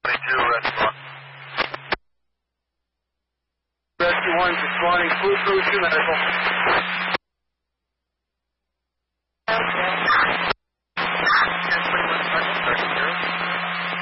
restaurant. Rescue 1 responding, Blue Crew 2 medical.